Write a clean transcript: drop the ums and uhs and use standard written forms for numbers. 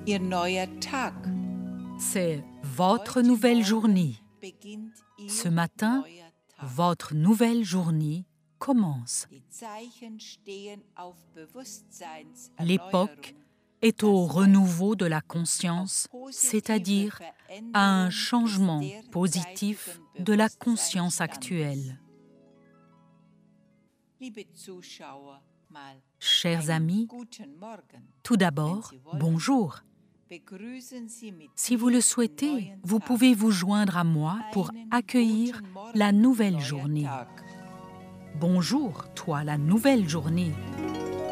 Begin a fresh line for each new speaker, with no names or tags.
Ihr neuer Tag.
C'est votre nouvelle journée.
Beginnt Ihr
Ce matin,
neuer Tag.
votre nouvelle journée commence.
Die Zeichen stehen auf
L'époque
Bewusstseinserneuerung,
est au renouveau de la conscience, c'est-à-dire à un changement positif de la conscience actuelle.
Liebe Zuschauer, mal
Chers
einen
amis,
guten Morgen.
tout d'abord, bonjour.
Begrüßen Sie mit
Si vous
mir
le
den
souhaitez,
neuen
vous
Tag.
pouvez vous joindre à moi pour
Einen
accueillir
guten Morgen,
la nouvelle
neuer
journée.
Tag.
Bonjour, toi, la nouvelle journée.